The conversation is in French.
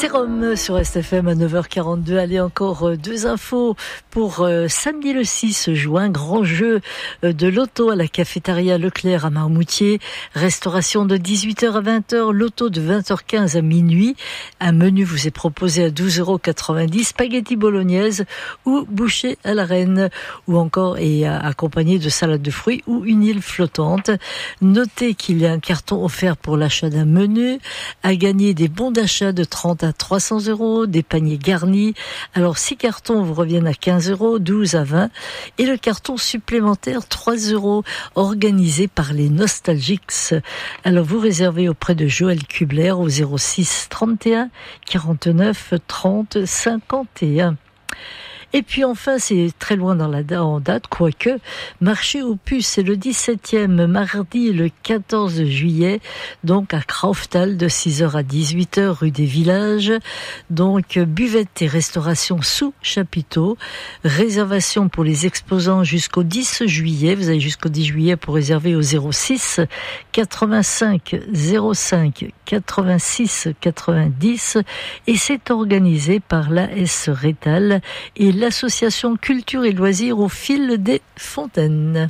C'est Rome sur STFM à 9h42. Allez, encore deux infos pour samedi le 6 juin. Grand jeu de loto à la cafétéria Leclerc à Marmoutier. Restauration de 18h à 20h. Loto de 20h15 à minuit. Un menu vous est proposé à 12,90 €. Spaghetti bolognaise ou bouchée à la reine. Ou encore et accompagné de salade de fruits ou une île flottante. Notez qu'il y a un carton offert pour l'achat d'un menu. À gagner des bons d'achat de 30 à 300 €, des paniers garnis. Alors 6 cartons vous reviennent à 15 €, 12 à 20 et le carton supplémentaire 3 € organisé par les Nostalgiques. Alors vous réservez auprès de Joël Kubler au 06 31 49 30 51. Et puis enfin, c'est très loin en date, quoique, marché aux puces, c'est le 17e mardi, le 14 juillet, donc à Krauftal, de 6h à 18h, rue des Villages. Donc, buvette et restauration sous chapiteau. Réservation pour les exposants jusqu'au 10 juillet. Vous avez jusqu'au 10 juillet pour réserver au 06 85 05 86 90. Et c'est organisé par l'AS Rétal et l'association Culture et Loisirs au fil des fontaines.